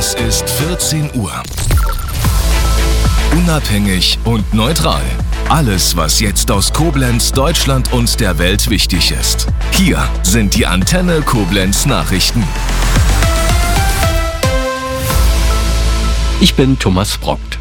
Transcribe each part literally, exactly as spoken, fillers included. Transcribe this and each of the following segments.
Es ist vierzehn Uhr. Unabhängig und neutral. Alles, was jetzt aus Koblenz, Deutschland und der Welt wichtig ist. Hier sind die Antenne Koblenz Nachrichten. Ich bin Thomas Brockt.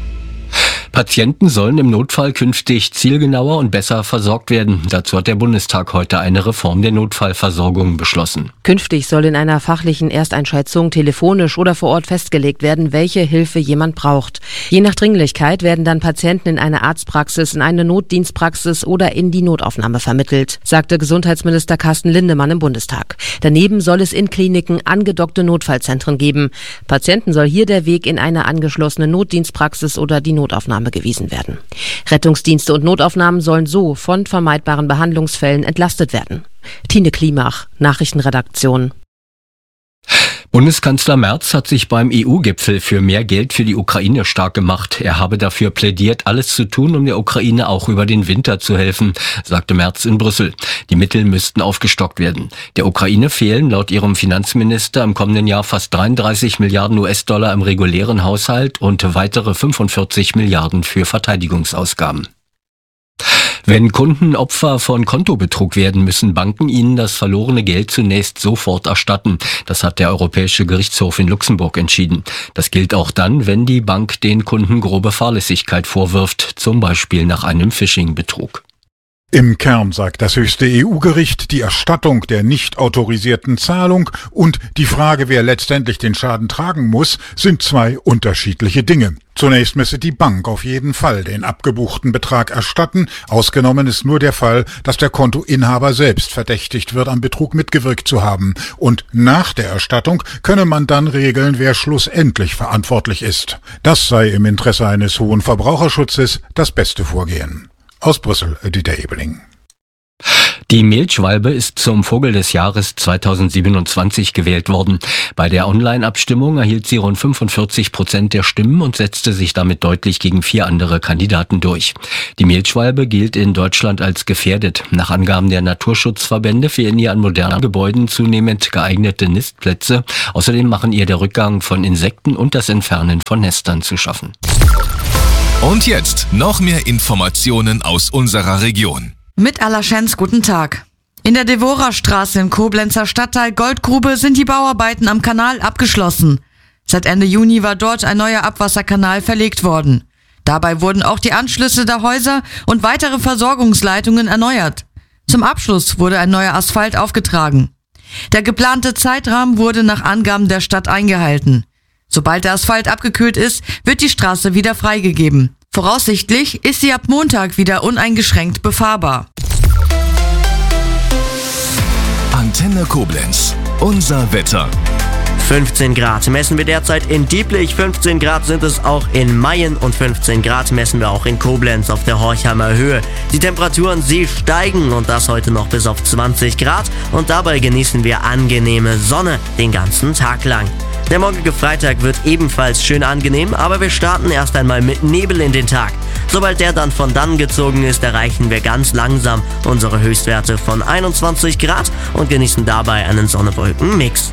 Patienten sollen im Notfall künftig zielgenauer und besser versorgt werden. Dazu hat der Bundestag heute eine Reform der Notfallversorgung beschlossen. Künftig soll in einer fachlichen Ersteinschätzung telefonisch oder vor Ort festgelegt werden, welche Hilfe jemand braucht. Je nach Dringlichkeit werden dann Patienten in eine Arztpraxis, in eine Notdienstpraxis oder in die Notaufnahme vermittelt, sagte Gesundheitsminister Carsten Lindemann im Bundestag. Daneben soll es in Kliniken angedockte Notfallzentren geben. Patienten soll hier der Weg in eine angeschlossene Notdienstpraxis oder die Notaufnahme gewiesen werden. Rettungsdienste und Notaufnahmen sollen so von vermeidbaren Behandlungsfällen entlastet werden. Tine Klimach, Nachrichtenredaktion. Bundeskanzler Merz hat sich beim E U-Gipfel für mehr Geld für die Ukraine stark gemacht. Er habe dafür plädiert, alles zu tun, um der Ukraine auch über den Winter zu helfen, sagte Merz in Brüssel. Die Mittel müssten aufgestockt werden. Der Ukraine fehlen laut ihrem Finanzminister im kommenden Jahr fast dreiunddreißig Milliarden U S-Dollar im regulären Haushalt und weitere fünfundvierzig Milliarden für Verteidigungsausgaben. Wenn Kunden Opfer von Kontobetrug werden, müssen Banken ihnen das verlorene Geld zunächst sofort erstatten. Das hat der Europäische Gerichtshof in Luxemburg entschieden. Das gilt auch dann, wenn die Bank den Kunden grobe Fahrlässigkeit vorwirft, zum Beispiel nach einem Phishing-Betrug. Im Kern sagt das höchste E U-Gericht, die Erstattung der nicht autorisierten Zahlung und die Frage, wer letztendlich den Schaden tragen muss, sind zwei unterschiedliche Dinge. Zunächst müsse die Bank auf jeden Fall den abgebuchten Betrag erstatten. Ausgenommen ist nur der Fall, dass der Kontoinhaber selbst verdächtigt wird, am Betrug mitgewirkt zu haben. Und nach der Erstattung könne man dann regeln, wer schlussendlich verantwortlich ist. Das sei im Interesse eines hohen Verbraucherschutzes das beste Vorgehen. Aus Brüssel, Dieter Ebeling. Die Mehlschwalbe ist zum Vogel des Jahres zweitausendsiebenundzwanzig gewählt worden. Bei der Online-Abstimmung erhielt sie rund fünfundvierzig Prozent der Stimmen und setzte sich damit deutlich gegen vier andere Kandidaten durch. Die Mehlschwalbe gilt in Deutschland als gefährdet. Nach Angaben der Naturschutzverbände fehlen ihr an modernen Gebäuden zunehmend geeignete Nistplätze. Außerdem machen ihr der Rückgang von Insekten und das Entfernen von Nestern zu schaffen. Und jetzt noch mehr Informationen aus unserer Region. Mit Alaschenz, guten Tag. In der Devorah-Straße im Koblenzer Stadtteil Goldgrube sind die Bauarbeiten am Kanal abgeschlossen. Seit Ende Juni war dort ein neuer Abwasserkanal verlegt worden. Dabei wurden auch die Anschlüsse der Häuser und weitere Versorgungsleitungen erneuert. Zum Abschluss wurde ein neuer Asphalt aufgetragen. Der geplante Zeitrahmen wurde nach Angaben der Stadt eingehalten. Sobald der Asphalt abgekühlt ist, wird die Straße wieder freigegeben. Voraussichtlich ist sie ab Montag wieder uneingeschränkt befahrbar. Antenne Koblenz, unser Wetter. fünfzehn Grad messen wir derzeit in Dieblich, fünfzehn Grad sind es auch in Mayen und fünfzehn Grad messen wir auch in Koblenz auf der Horchheimer Höhe. Die Temperaturen, sie steigen und das heute noch bis auf zwanzig Grad und dabei genießen wir angenehme Sonne den ganzen Tag lang. Der morgige Freitag wird ebenfalls schön angenehm, aber wir starten erst einmal mit Nebel in den Tag. Sobald der dann von dann gezogen ist, erreichen wir ganz langsam unsere Höchstwerte von einundzwanzig Grad und genießen dabei einen Sonne-Wolken-Mix.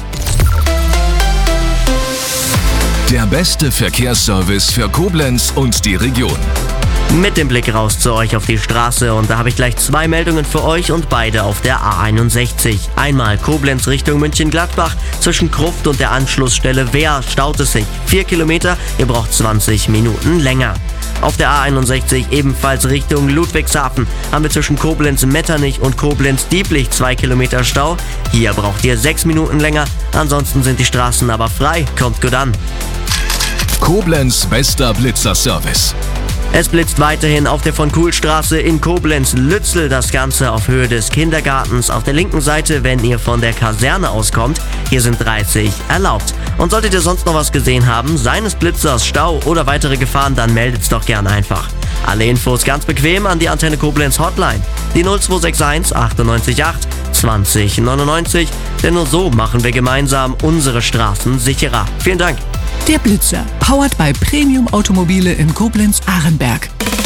Der beste Verkehrsservice für Koblenz und die Region. Mit dem Blick raus zu euch auf die Straße und da habe ich gleich zwei Meldungen für euch und beide auf der A einundsechzig. Einmal Koblenz Richtung München-Gladbach, zwischen Gruft und der Anschlussstelle Wehr staut es sich. Vier Kilometer, ihr braucht zwanzig Minuten länger. Auf der A einundsechzig ebenfalls Richtung Ludwigshafen haben wir zwischen Koblenz-Metternich und Koblenz-Dieblich zwei Kilometer Stau. Hier braucht ihr sechs Minuten länger, ansonsten sind die Straßen aber frei. Kommt gut an. Koblenz bester Blitzerservice. Es blitzt weiterhin auf der von Kuhlstraße in Koblenz-Lützel, das Ganze auf Höhe des Kindergartens. Auf der linken Seite, wenn ihr von der Kaserne auskommt, hier sind dreißig erlaubt. Und solltet ihr sonst noch was gesehen haben, seines Blitzers, Stau oder weitere Gefahren, dann meldet's doch gern einfach. Alle Infos ganz bequem an die Antenne Koblenz Hotline, die null zwei sechs eins achtundneunzig acht zwanzig neunundneunzig, denn nur so machen wir gemeinsam unsere Straßen sicherer. Vielen Dank. Der Blitzer, powered by Premium Automobile in Koblenz-Ahrenberg.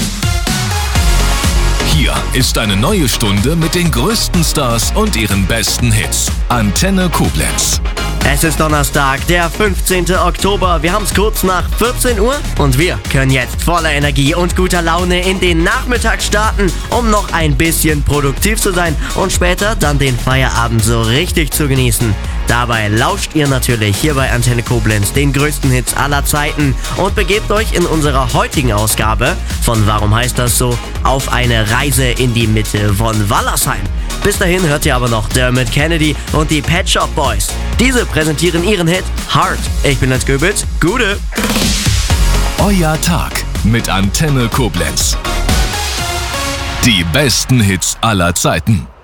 Hier ist eine neue Stunde mit den größten Stars und ihren besten Hits. Antenne Koblenz. Es ist Donnerstag, der fünfzehnten Oktober. Wir haben es kurz nach vierzehn Uhr und wir können jetzt voller Energie und guter Laune in den Nachmittag starten, um noch ein bisschen produktiv zu sein und später dann den Feierabend so richtig zu genießen. Dabei lauscht ihr natürlich hier bei Antenne Koblenz den größten Hits aller Zeiten und begebt euch in unserer heutigen Ausgabe von Warum heißt das so? Auf eine Reise in die Mitte von Wallersheim. Bis dahin hört ihr aber noch Dermot Kennedy und die Pet Shop Boys. Diese präsentieren ihren Hit Heart. Ich bin Lenz Göbitz. Gute. Euer Tag mit Antenne Koblenz. Die besten Hits aller Zeiten.